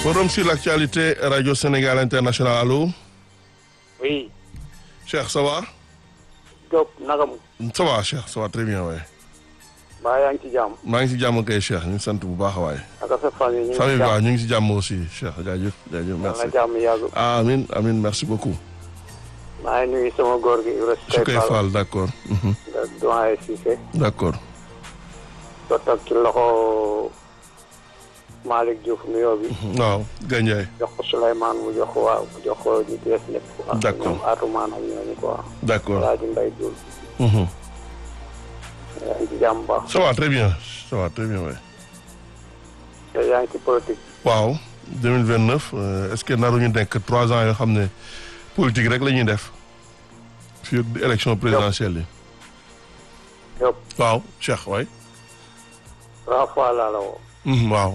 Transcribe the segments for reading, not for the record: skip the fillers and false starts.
Forum sur l'actualité, Radio Sénégal International, allô? Oui. Cheikh, ça va? Diop naka mu. Ça va Cheikh, ça va très bien waay. mbaa yaa ngi ci jàmm. maa ngi si jàmm kay Cheikh ñu ngi sant bu baax waay. naka sa famille ñu ngi ci famille jàmm. waaw ñu ngi si jàmm aussi Cheikh jaajëf merci. na jàmm yàgg. ah amiin amiin merci beaucoup. maa ngi nuyu sama góor gi Ibrahima Soukey Fall d'accord. doyen Cissé. d'accord. ko teg ci loxo Malick Diouf nuyoo bi. waaw Gandiaye. jox ko Souleymane mu jox ko waa mu jox ko ñu des ñëpp. d'accord ñoom Atoumane ak ñooñu quoi. d'accord. Alaaji Mbaye Diouf. yaa ngi ci jàmm baax. ça va très bien waay. te yaa ngi ci politique. waaw 2029 est-ce que naruñu nekk 3 ans yoo xam ne politique rek la ñuy def fii élection présidentielle yi. Diop waaw Cheikh waay. 3 fois laa la woo. waaw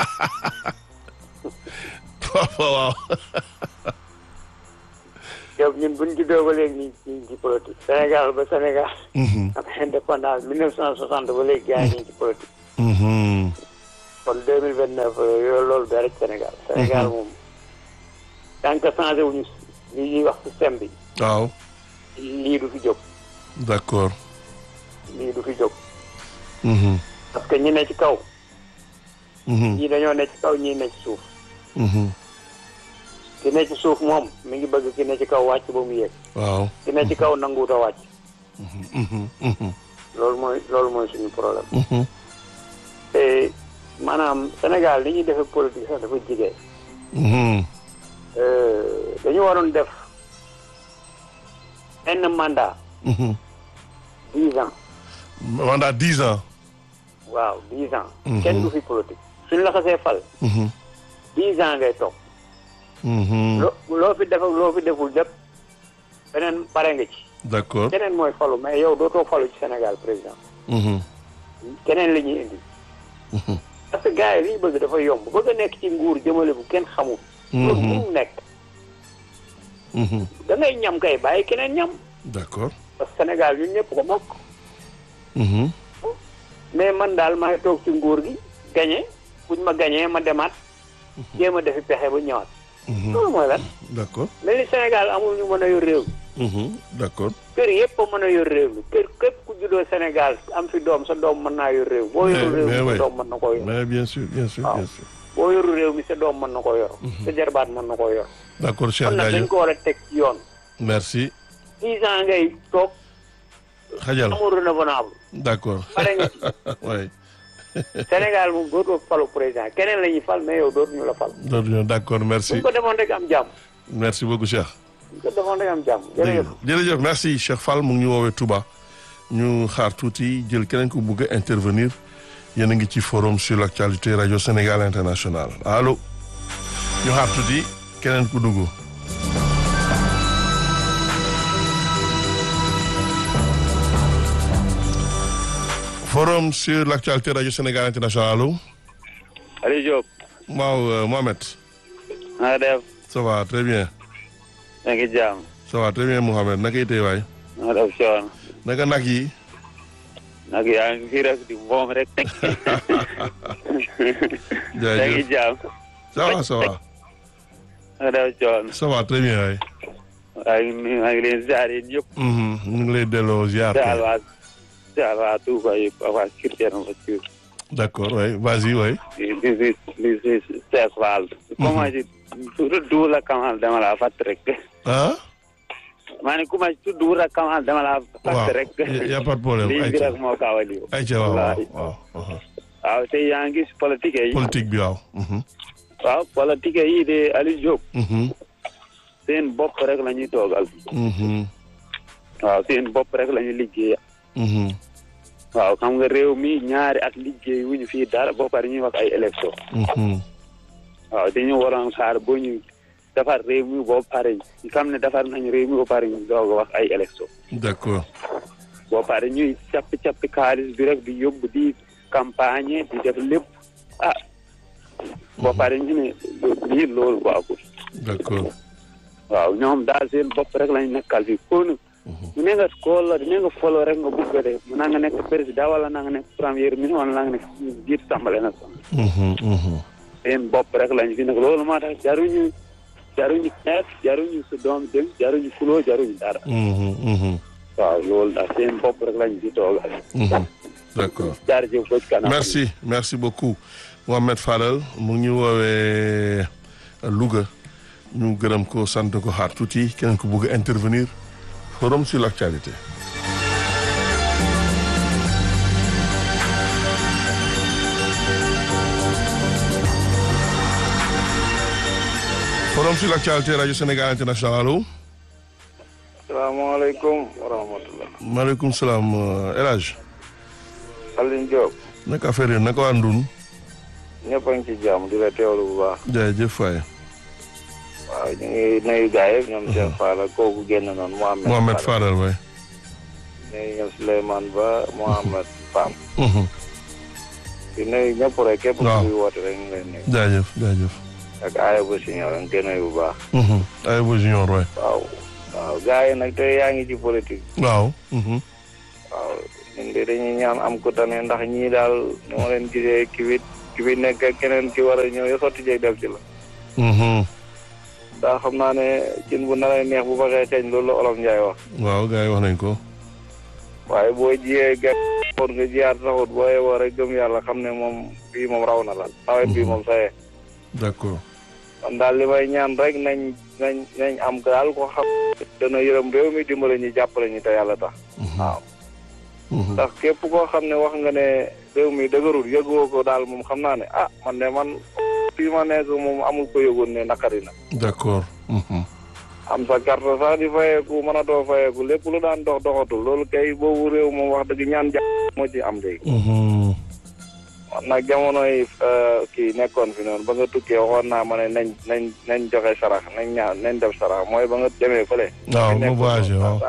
3 fois waaw. Diop ñun buñ juddoo ba léegi ñu ngi ci politique. Sénégal ba Sénégal. am indépendance 1960 ba léegi gars yi ñu ngi ci politique. kon 2029 yooyu loolu da rek Sénégal. Sénégal moom tant que changé wuñu li ñuy wax système bi. waaw. lii du fi jóg. d'accord. lii du fi jóg. parce que ñi ne ci kaw. ñii dañoo ne ci kaw ñii ne ci suuf. ki ne ci suuf moom mi ngi bëgg ki ne ci kaw wàcc ba mu yéeg. waaw. ki ne ci kaw nanguut a wàcc. loolu mooy suñu problème. te maanaam Sénégal li ñuy defee politique sax dafa jigéen. dañu waroon def un mandat. 10 ans. mandat 10 ans. waaw 10 ans. kenn du fi politique. suñ la xasee fal. 10 ans ngay toog. loo fi def ak loo fi deful lépp beneen pare nga ci. d'accord. keneen mooy falu mais yow dootoo falu ci Sénégal président. keneen la ñuy indi. parce que gars yi li ñu bëgg dafa yomb bëgg a nekk ci nguur jëmale bu kenn xamul. loolu mu nekk. da ngay ñam kay bàyyi keneen ñam. d'accord. parce que Sénégal ñun ñëpp ko bokk. mais man daal maa ngi toog ci nguur gi gañe buñ ma gañee ma demaat. jéem a defi pexe ba ñëwaat. loolu mooy lan. d'accord. mel ni Sénégal amul ñu mën a yor réew mi. d'accord. kër yëpp a mën a yor réew mi kër képp ku juddoo Sénégal am fi doom sa doom mën naa yor réew. boo yoru réew mi sa doom mën na koo yor. mais bien sûr bien sûr. boo yoru réew mi sa doom mën na koo yor. sa jarbaat mën na koo yor. d'accord Cheikh kon nag dañ ko war a teg ci yoon. merci. 10 ans ngay toog. xajal amul renouvelable. d'accord. pare nga ci. oui. Sénégal moom dootoo falu président keneen la ñuy fal mais yow dootuñu la fal. dootuñu d'accord merci. buñ ko defoon rek am jàmm. merci beaucoup Cheikh. buñ ko defoon rek am jàmm. jërëjëf jërëjëf merci Cheikh Fall mu ngi ñu woowee Touba ñu xaar tuuti jël keneen ku bëgg a intervenir yéen a ngi ci forum sur l'actualité Radio Sénégal International allo ñu xaar tuuti keneen ku dugg. forum sur l'actualité Radio Sénégal International allo. Aliou Diop. waaw Mohamed. na nga def. ça va très bien. yaa ngi jàmm. ça va très bien Mohamed naka itee waay. na nga def Thion. naka nag yi. nag yaa ngi fi rek di moom rek. jaajëf yaa ngi jàmm. ça va ça va. na nga def Thion. ça va très bien waay. maa ngi leen ziar yéen ñëpp. ñu ngi lay delloo ziar. ziar waa Touba yëpp waa Kër Masar. d'accord waay vas-y waay. li Cheikh Fall. comment je tudd Wula Kamal dama la fàtt rek. ah. maa ne ku ma tudd Wula Kamal dama la fàtt rek. waaw y a pas de problème lii bi rek moo kaawali. ayca waaw. waaw te yaa ngi gis politique yi. politique bi waaw. waaw politique yi de Aliou Diop. seen bopp rek la ñuy toogal. waaw seen bopp rek la ñuy liggéey. waaw xam nga réew mi ñaari at liggéey wuñu fii dara boo pare ñuy wax ay élection. waaw dañu waroon xaar boo ñu defar réew mi boo pare ñu xam ne defar nañu réew mi boo pare ñu doog a wax ay élection. d'accord. boo pare ñuy cappi xaalis bi rek di yóbbu di campagne di def lépp boo pare ñu ne lii loolu baaxul. d'accord. waaw ñoom daal seen bopp rek lañu nekkal fii kon mu ne nga kóol ne nga foloo rek nga bugg de mu na nga nekk président wala na nga nekk premier ministre wala na nga nekk jiitu assemblée nationale. seen bopp rek lañ fi nag loolu moo tax jaruñu xeex jaruñu su doom dem jaruñu kuloo jaruñu dara. waaw loolu daal seen bopp rek lañ fi toogal. d'accord jaarjëf ba ci kanam. merci beaucoup Mohamed Fadal mu ngi ñu woowee Louga ñu gërëm ko sant ko xaar tuuti keneen ko bëgg intervenir forum sur l'actualité. forum sur l'actualité rajo Sénégal international allo. salaamaaleykum wa rahmatulah. maaleykum salaam El Hadj. Alioune Diop. naka affaire yi naka waa Ndun. ñëpp a ngi ci jàmm di la teewlu bu baax. jaajëf waay. waaw ñu ngi nuyu gars yëpp ñoom Cheikh Fall kooku génn noonu Mohamed Fadal waay. nuyu ñoom Souleymane Ba Mohamed Pam. di nuyu ñëpp rek képp kuy woote rek ñu ngi lay nuyu. jaajëf. ak Ayba Junior nga koy nuyu bu baax. Ayba Junior waay. waaw gars yi nag tey yaa ngi ci politique. waaw. waaw ñun de dañuy ñaan am ku tane ndax ñii daal ni ma leen gisee ki bi nekk ak keneen ki war a ñëw yo sotti jeeg def ci la. daa xam naa ne cin bu naree neex bu baxee xeeñ loolu la Olof Njaay wax. waaw gars yi wax nañ ko. waaye boo jiyee gerte xool nga jiyaat saxut boo yeboo rek gëm yàlla xam ne moom bii moom raw na la nawet bii moom sayee. d'accord. kon daal li may ñaan rek nañ am daal ko xam dana yërëm réew mi dimbale ñu jàppale ñu te yàlla tax. waaw. ndax képp koo xam ne wax nga ne réew mi dëgërul yëgoo ko daal moom xam naa ne man fii ma nekk moom amul ko yëgoon ne naqari na. d'accord. am sa carte sax di fayeeku mën a doo fayeeku lépp lu daan doxatul loolu kay boobu réew moom wax dëgg ñaan jàpp moo ci am léegi. wax nag jamonoy kii nekkoon fi noonu ba nga tukkee waxoon naa ma ne nañ joxe sarax nañ def sarax mooy ba nga demee fële. waaw mu voyagé waaw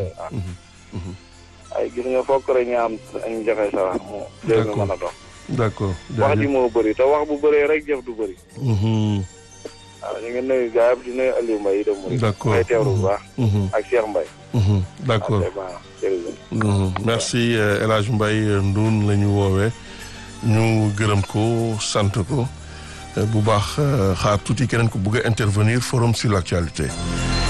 ay gis nga fokk rek ñu am ñu joxe sarax mu réew mi mën a dox. d'accord wax ji moo bëri te wax bu bëree rek jëf du bëri. waaw ñu ngi nuyu gars yi di nuyu Aliou Mbaye yi dem mu d'accord may teewlu bu baax. ak Cheikh Mbaye. d'accord merci El Hadj Mbaye Ndoun la ñu woowee ñu gërëm ko sant ko bu baax xaar tuuti keneen ko bëgg a intervenir forum sur l'actualité.